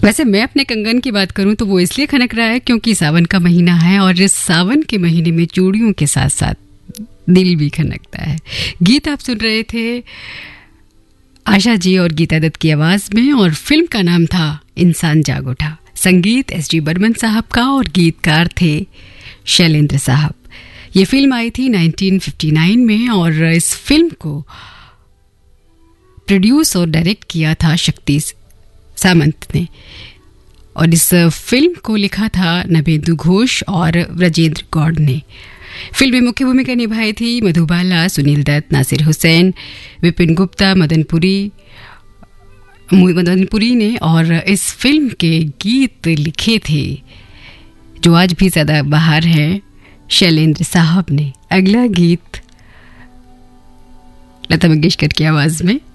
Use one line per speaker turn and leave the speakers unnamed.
वैसे मैं अपने कंगन की बात करूं तो वो इसलिए खनक रहा है क्योंकि सावन का महीना है और इस सावन के महीने में चूड़ियों के साथ साथ दिल भी खनकता है। गीत आप सुन रहे थे आशा जी और गीता दत्त की आवाज में और फिल्म का नाम था इंसान जाग उठा। संगीत एस डी बर्मन साहब का और गीतकार थे शैलेंद्र साहब। ये फिल्म आई थी 1959 में और इस फिल्म को प्रोड्यूस और डायरेक्ट किया था शक्ति सामंत ने और इस फिल्म को लिखा था नवेंदु घोष और ब्रजेंद्र गौड़ ने। फिल्म में मुख्य भूमिका निभाई थी मधुबाला, सुनील दत्त, नासिर हुसैन, विपिन गुप्ता, मदन पुरी ने और इस फिल्म के गीत लिखे थे जो आज भी ज़्यादा बाहर हैं शैलेंद्र साहब ने। अगला गीत लता मंगेशकर की आवाज़ में